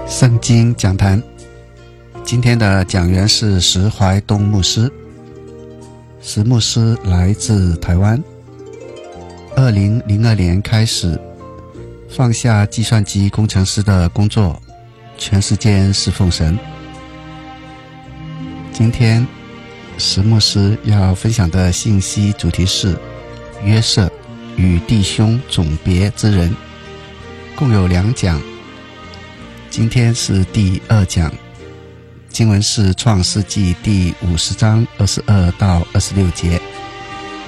圣经讲坛，今天的讲员是石怀东牧师。石牧师来自台湾，2002年开始放下计算机工程师的工作，全世界侍奉神。今天石牧师要分享的信息主题是约瑟与弟兄总别之人，共有2讲。今天是第2讲，经文是创世纪第50章22到26节。